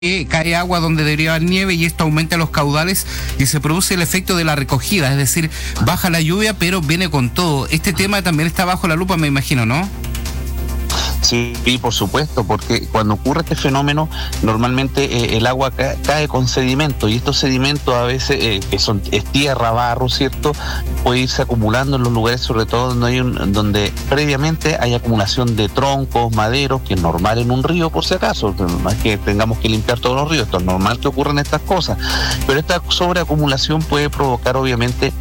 que cae agua donde debería haber nieve y esto aumenta los caudales y se produce el efecto de la recogida, es decir, baja la lluvia pero viene con todo. Este tema también está bajo la lupa, me imagino, ¿no? Sí, por supuesto, porque cuando ocurre este fenómeno, normalmente el agua cae con sedimento y estos sedimentos a veces, es tierra, barro, ¿cierto? Puede irse acumulando en los lugares, sobre todo donde previamente hay acumulación de troncos, maderos, que es normal en un río por si acaso, no es que tengamos que limpiar todos los ríos, esto es normal que ocurran estas cosas, pero esta sobreacumulación puede provocar obviamente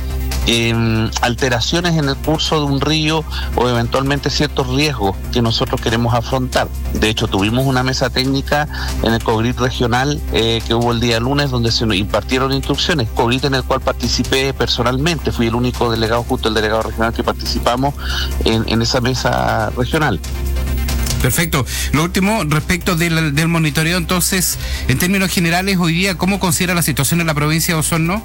alteraciones en el curso de un río o eventualmente ciertos riesgos que nosotros queremos afrontar. De hecho, tuvimos una mesa técnica en el COGRIT regional que hubo el día lunes donde se nos impartieron instrucciones, COGRIT en el cual participé personalmente, fui el único delegado, justo el delegado regional que participamos en esa mesa regional. Perfecto. Lo último, respecto del monitoreo, entonces, en términos generales, hoy día, ¿cómo considera la situación en la provincia de Osorno?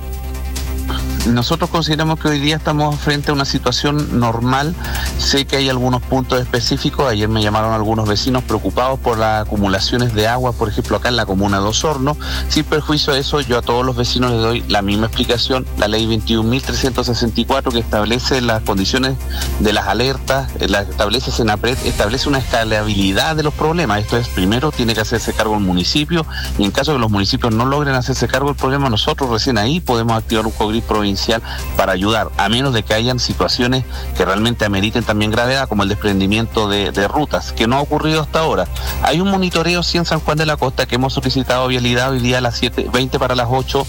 Nosotros consideramos que hoy día estamos frente a una situación normal. Sé que hay algunos puntos específicos. Ayer me llamaron algunos vecinos preocupados por las acumulaciones de agua, por ejemplo, acá en la comuna de Osorno. Sin perjuicio de eso, yo a todos los vecinos les doy la misma explicación. La ley 21.364, que establece las condiciones de las alertas, la establece Senapred, establece una escalabilidad de los problemas. Esto es, primero tiene que hacerse cargo el municipio, y en caso de que los municipios no logren hacerse cargo del problema, nosotros recién ahí podemos activar un COGRIT provincial para ayudar, a menos de que hayan situaciones que realmente ameriten también gravedad, como el desprendimiento de rutas, que no ha ocurrido hasta ahora. Hay un monitoreo sí en San Juan de la Costa que hemos solicitado vialidad hoy día a las 7:20 para las 8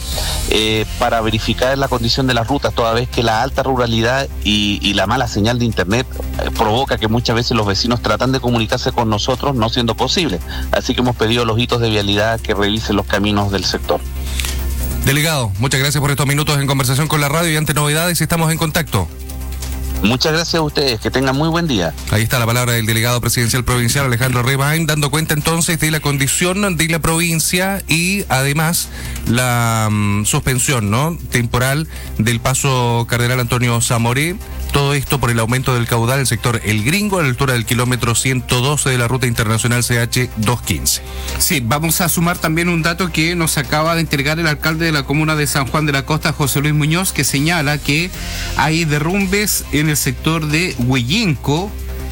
para verificar la condición de las rutas, toda vez que la alta ruralidad y la mala señal de internet provoca que muchas veces los vecinos tratan de comunicarse con nosotros, no siendo posible. Así que hemos pedido a los hitos de vialidad que revisen los caminos del sector. Delegado, muchas gracias por estos minutos en conversación con la radio y ante novedades estamos en contacto. Muchas gracias a ustedes, que tengan muy buen día. Ahí está la palabra del delegado presidencial provincial Alejandro Rebain, dando cuenta entonces de la condición de la provincia y además la suspensión, ¿no?, temporal del paso Cardenal Antonio Zamoré. Todo esto por el aumento del caudal del sector El Gringo a la altura del kilómetro 112 de la ruta internacional CH 215. Sí, vamos a sumar también un dato que nos acaba de entregar el alcalde de la comuna de San Juan de la Costa, José Luis Muñoz, que señala que hay derrumbes en el sector de Huellinco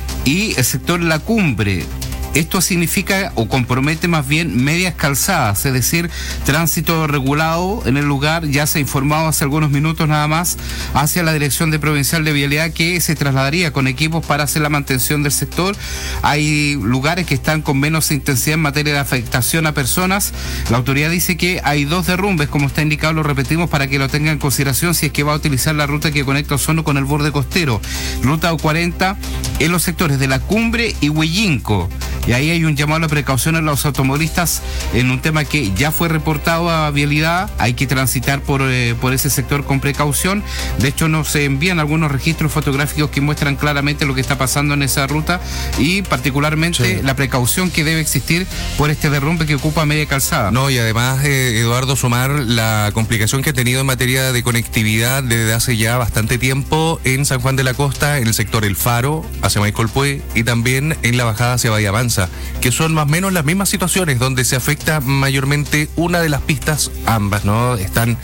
y el sector La Cumbre. Esto significa o compromete más bien medias calzadas, es decir, tránsito regulado en el lugar. Ya se ha informado hace algunos minutos nada más hacia la Dirección Provincial de Vialidad que se trasladaría con equipos para hacer la mantención del sector. Hay lugares que están con menos intensidad en materia de afectación a personas. La autoridad dice que hay 2 derrumbes, como está indicado, lo repetimos para que lo tengan en consideración si es que va a utilizar la ruta que conecta Osorno con el borde costero. Ruta 40 en los sectores de La Cumbre y Huellinco. Y ahí hay un llamado a la precaución a los automovilistas en un tema que ya fue reportado a Vialidad. Hay que transitar por ese sector con precaución. De hecho, nos envían algunos registros fotográficos que muestran claramente lo que está pasando en esa ruta y particularmente la precaución que debe existir por este derrumbe que ocupa media calzada. No, y además, Eduardo, sumar la complicación que ha tenido en materia de conectividad desde hace ya bastante tiempo en San Juan de la Costa, en el sector El Faro, hacia Maicolpué, y también en la bajada hacia Bahía Mansa, que son más o menos las mismas situaciones donde se afecta mayormente una de las pistas, ambas, ¿no? Están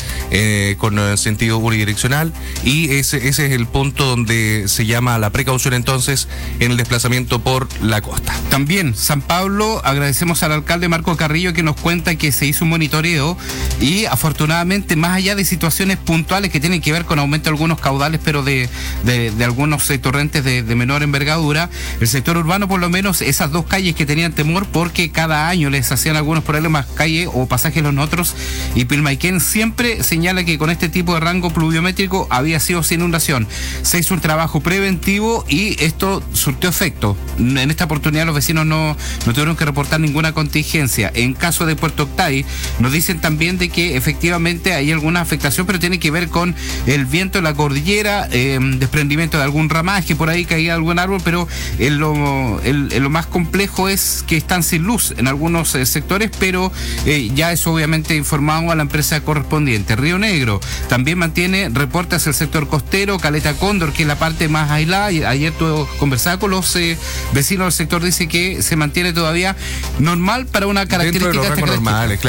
con sentido unidireccional y ese es el punto donde se llama la precaución entonces en el desplazamiento por la costa. También San Pablo, agradecemos al alcalde Marco Carrillo que nos cuenta que se hizo un monitoreo y afortunadamente, más allá de situaciones puntuales que tienen que ver con aumento de algunos caudales, pero de algunos torrentes de menor envergadura, el sector urbano, por lo menos esas 2 calles que tenían temor porque cada año les hacían algunos problemas, calle o pasajes los otros, y Pilmaiquén siempre señala que con este tipo de rango pluviométrico había sido sin inundación. Se hizo un trabajo preventivo y esto surtió efecto. En esta oportunidad los vecinos no tuvieron que reportar ninguna contingencia. En caso de Puerto Octay, nos dicen también de que efectivamente hay alguna afectación, pero tiene que ver con el viento en la cordillera, desprendimiento de algún ramaje, por ahí caía algún árbol, pero en lo más complejo complejo es que están sin luz en algunos sectores, pero ya es obviamente informado a la empresa correspondiente. Río Negro también mantiene reportes el sector costero, Caleta Cóndor, que es la parte más aislada. Y ayer tú conversabas con los vecinos del sector, dice que se mantiene todavía normal para una característica. Dentro de los rangos normales,